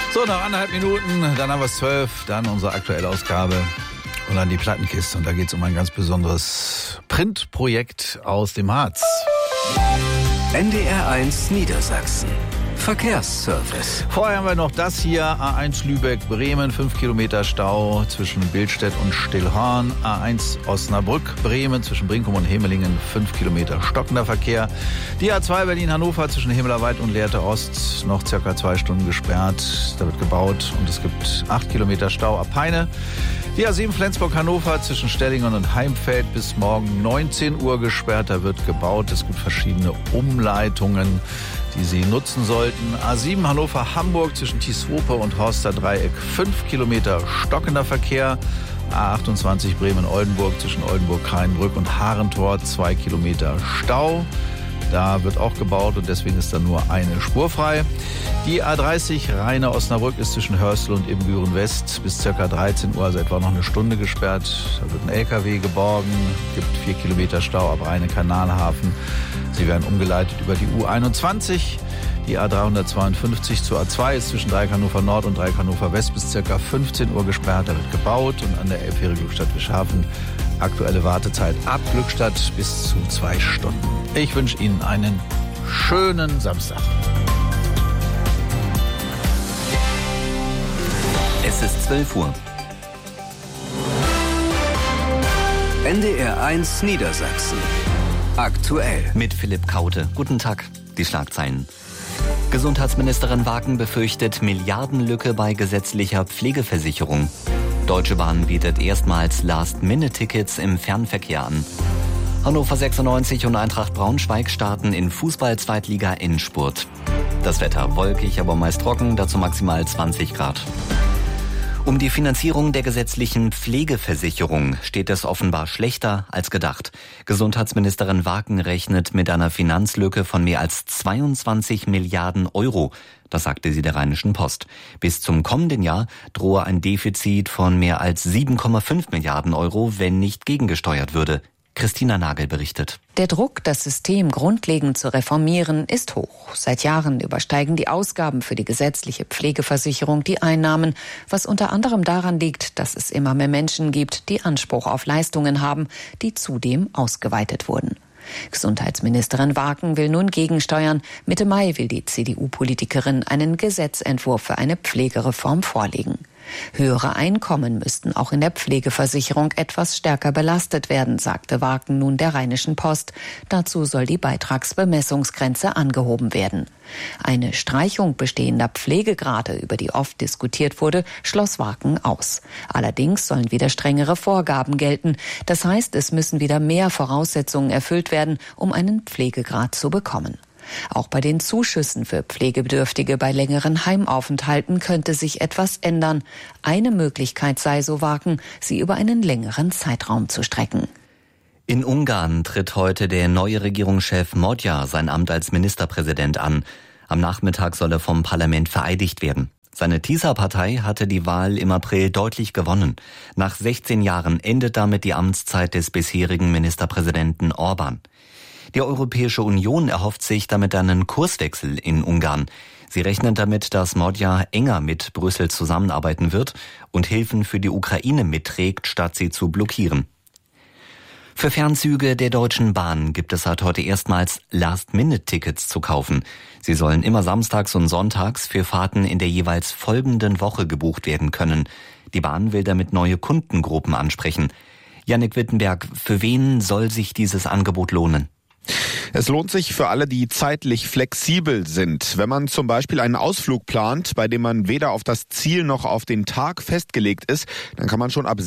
So, noch 1,5 Minuten, dann haben wir es 12, dann unsere aktuelle Ausgabe und dann die Plattenkiste. Und da geht es um ein ganz besonderes Printprojekt aus dem Harz. NDR1 Niedersachsen. Verkehrsservice. Vorher haben wir noch das hier, A1 Lübeck-Bremen, 5 Kilometer Stau zwischen Billstedt und Stillhorn. A1 Osnabrück-Bremen zwischen Brinkum und Hemelingen, 5 Kilometer stockender Verkehr. Die A2 Berlin-Hannover zwischen Himmelerweit und Lehrte Ost, noch circa 2 Stunden gesperrt. Da wird gebaut und es gibt 8 Kilometer Stau ab Peine. Die A7 Flensburg-Hannover zwischen Stellingen und Heimfeld bis morgen 19 Uhr gesperrt. Da wird gebaut. Es gibt verschiedene Umleitungen, die Sie nutzen sollten. A7 Hannover-Hamburg zwischen Tieshope und Horster Dreieck, 5 Kilometer stockender Verkehr. A28 Bremen-Oldenburg zwischen Oldenburg-Kreinbrück und Harentor, 2 Kilometer Stau. Da wird auch gebaut und deswegen ist da nur eine Spur frei. Die A30 Rheine-Osnabrück ist zwischen Hörstel und Ibbenbüren West bis ca. 13 Uhr, also etwa noch eine Stunde gesperrt. Da wird ein LKW geborgen, gibt 4 Kilometer Stau ab Rheine-Kanalhafen. Sie werden umgeleitet über die U21. Die A352 zur A2 ist zwischen Dreieck Hannover Nord und Dreieck Hannover West bis ca. 15 Uhr gesperrt. Da wird gebaut und an der Elbfähre Glückstadt-Wischhafen aktuelle Wartezeit ab Glückstadt bis zu 2 Stunden. Ich wünsche Ihnen einen schönen Samstag. Es ist 12 Uhr. NDR1 Niedersachsen. Aktuell. Mit Philipp Kaute. Guten Tag. Die Schlagzeilen. Gesundheitsministerin Wagen befürchtet Milliardenlücke bei gesetzlicher Pflegeversicherung. Deutsche Bahn bietet erstmals Last-Minute-Tickets im Fernverkehr an. Hannover 96 und Eintracht Braunschweig starten in Fußball-Zweitliga-Endspurt. Das Wetter wolkig, aber meist trocken, dazu maximal 20 Grad. Um die Finanzierung der gesetzlichen Pflegeversicherung steht es offenbar schlechter als gedacht. Gesundheitsministerin Wagen rechnet mit einer Finanzlücke von mehr als 22 Milliarden Euro. Das sagte sie der Rheinischen Post. Bis zum kommenden Jahr drohe ein Defizit von mehr als 7,5 Milliarden Euro, wenn nicht gegengesteuert würde. Christina Nagel berichtet. Der Druck, das System grundlegend zu reformieren, ist hoch. Seit Jahren übersteigen die Ausgaben für die gesetzliche Pflegeversicherung die Einnahmen, was unter anderem daran liegt, dass es immer mehr Menschen gibt, die Anspruch auf Leistungen haben, die zudem ausgeweitet wurden. Gesundheitsministerin Wagen will nun gegensteuern. Mitte Mai will die CDU-Politikerin einen Gesetzentwurf für eine Pflegereform vorlegen. Höhere Einkommen müssten auch in der Pflegeversicherung etwas stärker belastet werden, sagte Wagen nun der Rheinischen Post. Dazu soll die Beitragsbemessungsgrenze angehoben werden. Eine Streichung bestehender Pflegegrade, über die oft diskutiert wurde, schloss Wagen aus. Allerdings sollen wieder strengere Vorgaben gelten. Das heißt, es müssen wieder mehr Voraussetzungen erfüllt werden, um einen Pflegegrad zu bekommen. Auch bei den Zuschüssen für Pflegebedürftige bei längeren Heimaufenthalten könnte sich etwas ändern. Eine Möglichkeit sei, so Wagen, sie über einen längeren Zeitraum zu strecken. In Ungarn tritt heute der neue Regierungschef Magyar sein Amt als Ministerpräsident an. Am Nachmittag soll er vom Parlament vereidigt werden. Seine TISA-Partei hatte die Wahl im April deutlich gewonnen. Nach 16 Jahren endet damit die Amtszeit des bisherigen Ministerpräsidenten Orbán. Die Europäische Union erhofft sich damit einen Kurswechsel in Ungarn. Sie rechnet damit, dass Magyar enger mit Brüssel zusammenarbeiten wird und Hilfen für die Ukraine mitträgt, statt sie zu blockieren. Für Fernzüge der Deutschen Bahn gibt es seit heute erstmals Last-Minute-Tickets zu kaufen. Sie sollen immer samstags und sonntags für Fahrten in der jeweils folgenden Woche gebucht werden können. Die Bahn will damit neue Kundengruppen ansprechen. Jannik Wittenberg, für wen soll sich dieses Angebot lohnen? Es lohnt sich für alle, die zeitlich flexibel sind. Wenn man zum Beispiel einen Ausflug plant, bei dem man weder auf das Ziel noch auf den Tag festgelegt ist, dann kann man schon ab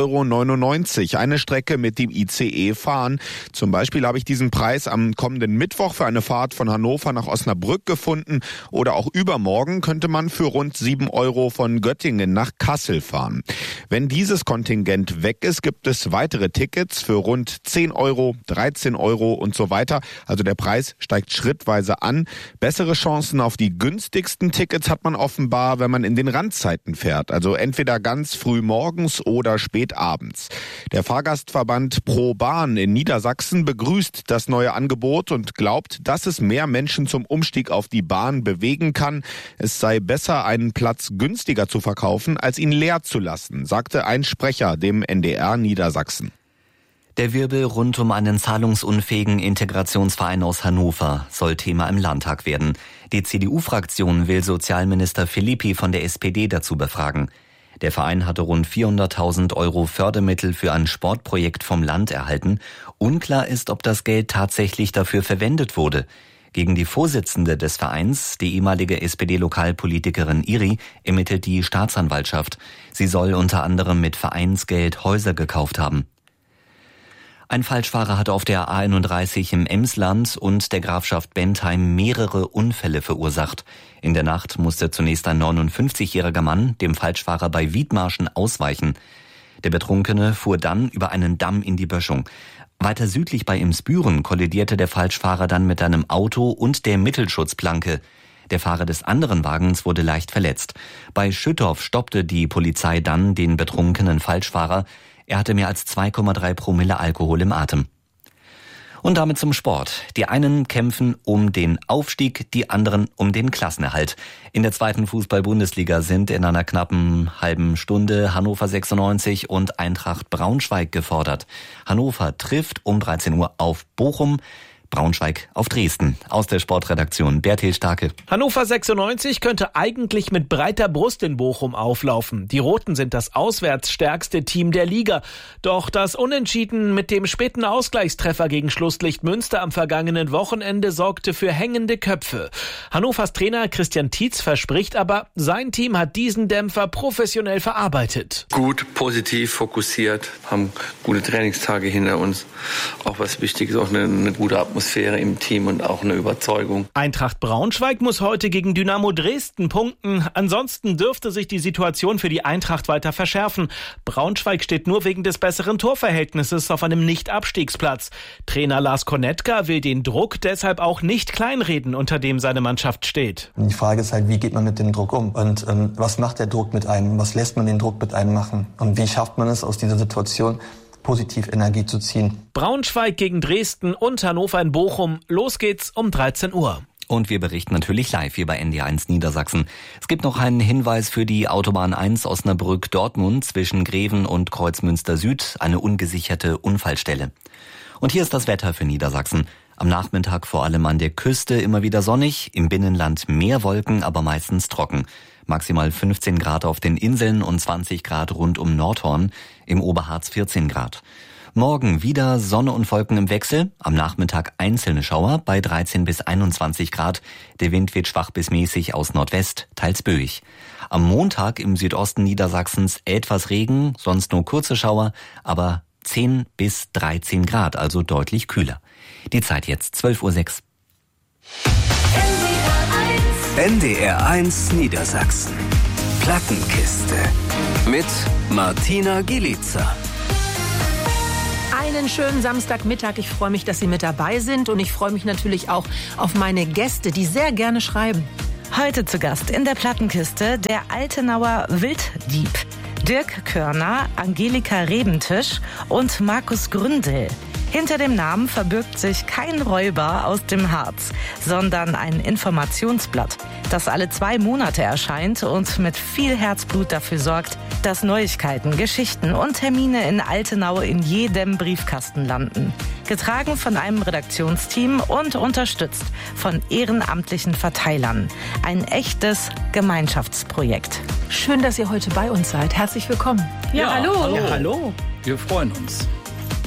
6,99 € eine Strecke mit dem ICE fahren. Zum Beispiel habe ich diesen Preis am kommenden Mittwoch für eine Fahrt von Hannover nach Osnabrück gefunden. Oder auch übermorgen könnte man für rund 7 € von Göttingen nach Kassel fahren. Wenn dieses Kontingent weg ist, gibt es weitere Tickets für rund 10 €, 13 € und so so weiter. Also der Preis steigt schrittweise an. Bessere Chancen auf die günstigsten Tickets hat man offenbar, wenn man in den Randzeiten fährt. Also entweder ganz früh morgens oder spät abends. Der Fahrgastverband Pro Bahn in Niedersachsen begrüßt das neue Angebot und glaubt, dass es mehr Menschen zum Umstieg auf die Bahn bewegen kann. Es sei besser, einen Platz günstiger zu verkaufen, als ihn leer zu lassen, sagte ein Sprecher dem NDR Niedersachsen. Der Wirbel rund um einen zahlungsunfähigen Integrationsverein aus Hannover soll Thema im Landtag werden. Die CDU-Fraktion will Sozialminister Philippi von der SPD dazu befragen. Der Verein hatte rund 400.000 € Fördermittel für ein Sportprojekt vom Land erhalten. Unklar ist, ob das Geld tatsächlich dafür verwendet wurde. Gegen die Vorsitzende des Vereins, die ehemalige SPD-Lokalpolitikerin Iri, ermittelt die Staatsanwaltschaft. Sie soll unter anderem mit Vereinsgeld Häuser gekauft haben. Ein Falschfahrer hat auf der A31 im Emsland und der Grafschaft Bentheim mehrere Unfälle verursacht. In der Nacht musste zunächst ein 59-jähriger Mann dem Falschfahrer bei Wiedmarschen ausweichen. Der Betrunkene fuhr dann über einen Damm in die Böschung. Weiter südlich bei Imsbüren kollidierte der Falschfahrer dann mit einem Auto und der Mittelschutzplanke. Der Fahrer des anderen Wagens wurde leicht verletzt. Bei Schüttorf stoppte die Polizei dann den betrunkenen Falschfahrer. Er hatte mehr als 2,3 Promille Alkohol im Atem. Und damit zum Sport. Die einen kämpfen um den Aufstieg, die anderen um den Klassenerhalt. In der 2. Fußball-Bundesliga sind in einer knappen halben Stunde Hannover 96 und Eintracht Braunschweig gefordert. Hannover trifft um 13 Uhr auf Bochum, Braunschweig auf Dresden. Aus der Sportredaktion Bertil Starke. Hannover 96 könnte eigentlich mit breiter Brust in Bochum auflaufen. Die Roten sind das auswärts stärkste Team der Liga. Doch das Unentschieden mit dem späten Ausgleichstreffer gegen Schlusslicht Münster am vergangenen Wochenende sorgte für hängende Köpfe. Hannovers Trainer Christian Tietz verspricht aber, sein Team hat diesen Dämpfer professionell verarbeitet. Gut, positiv, fokussiert, haben gute Trainingstage hinter uns. Auch was wichtig ist, auch eine gute Atmosphäre im Team und auch eine Überzeugung. Eintracht Braunschweig muss heute gegen Dynamo Dresden punkten. Ansonsten dürfte sich die Situation für die Eintracht weiter verschärfen. Braunschweig steht nur wegen des besseren Torverhältnisses auf einem Nicht-Abstiegsplatz. Trainer Lars Konetka will den Druck deshalb auch nicht kleinreden, unter dem seine Mannschaft steht. Die Frage ist halt, wie geht man mit dem Druck um? Und was macht der Druck mit einem? Was lässt man den Druck mit einem machen? Und wie schafft man es aus dieser Situation, positiv Energie zu ziehen? Braunschweig gegen Dresden und Hannover in Bochum. Los geht's um 13 Uhr. Und wir berichten natürlich live hier bei NDR1 Niedersachsen. Es gibt noch einen Hinweis für die Autobahn 1 Osnabrück-Dortmund zwischen Greven und Kreuzmünster Süd, eine ungesicherte Unfallstelle. Und hier ist das Wetter für Niedersachsen. Am Nachmittag vor allem an der Küste immer wieder sonnig, im Binnenland mehr Wolken, aber meistens trocken. Maximal 15 Grad auf den Inseln und 20 Grad rund um Nordhorn, im Oberharz 14 Grad. Morgen wieder Sonne und Wolken im Wechsel, am Nachmittag einzelne Schauer bei 13 bis 21 Grad. Der Wind wird schwach bis mäßig aus Nordwest, teils böig. Am Montag im Südosten Niedersachsens etwas Regen, sonst nur kurze Schauer, aber 10 bis 13 Grad, also deutlich kühler. Die Zeit jetzt 12:06 Uhr. NDR1 Niedersachsen. Plattenkiste. Mit Martina Gielica. Einen schönen Samstagmittag. Ich freue mich, dass Sie mit dabei sind. Und ich freue mich natürlich auch auf meine Gäste, die sehr gerne schreiben. Heute zu Gast in der Plattenkiste der Altenauer Wilddieb. Dirk Körner, Angelika Rebentisch und Markus Gründel. Hinter dem Namen verbirgt sich kein Räuber aus dem Harz, sondern ein Informationsblatt, das alle 2 Monate erscheint und mit viel Herzblut dafür sorgt, dass Neuigkeiten, Geschichten und Termine in Altenau in jedem Briefkasten landen. Getragen von einem Redaktionsteam und unterstützt von ehrenamtlichen Verteilern. Ein echtes Gemeinschaftsprojekt. Schön, dass ihr heute bei uns seid. Herzlich willkommen. Ja, hallo. Ja, hallo. Wir freuen uns.